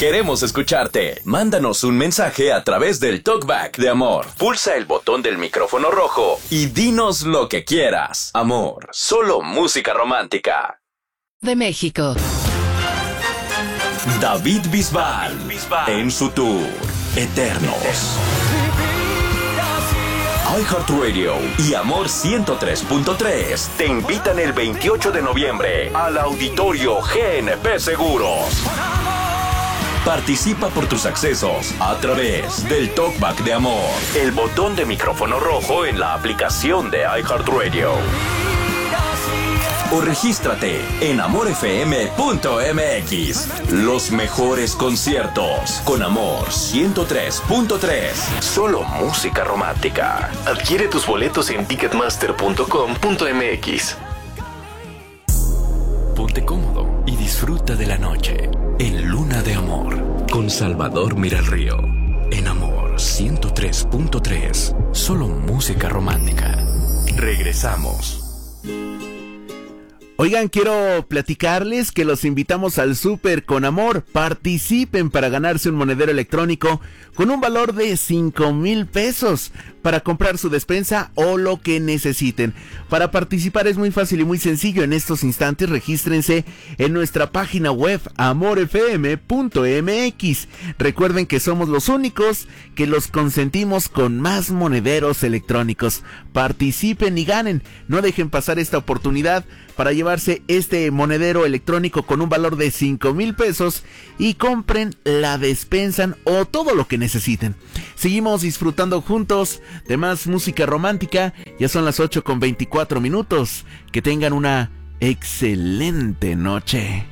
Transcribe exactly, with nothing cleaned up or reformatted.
Queremos escucharte. Mándanos un mensaje a través del Talkback de Amor. Pulsa el botón del micrófono rojo y dinos lo que quieras. Amor, solo música romántica. De México. David Bisbal, en su tour Eternos. iHeartRadio y Amor ciento tres punto tres te invitan el veintiocho de noviembre al Auditorio G N P Seguros. Participa por tus accesos a través del Talkback de Amor, el botón de micrófono rojo en la aplicación de iHeartRadio. O regístrate en amor f m punto m x. Los mejores conciertos con Amor ciento tres punto tres. Solo música romántica. Adquiere tus boletos en ticketmaster punto com punto m x. Ponte cómodo y disfruta de la noche en Luna de Amor con Salvador Miralrío. En Amor ciento tres punto tres. Solo música romántica. Regresamos. Oigan, quiero platicarles que los invitamos al Súper con Amor. Participen para ganarse un monedero electrónico con un valor de cinco mil pesos para comprar su despensa o lo que necesiten. Para participar es muy fácil y muy sencillo. En estos instantes regístrense en nuestra página web amor f m punto m x. Recuerden que somos los únicos que los consentimos con más monederos electrónicos. Participen y ganen. No dejen pasar esta oportunidad para llevarse este monedero electrónico con un valor de cinco mil pesos y compren la despensa o todo lo que necesiten. Seguimos disfrutando juntos de más música romántica. Ya son las ocho con veinticuatro minutos. Que tengan una excelente noche.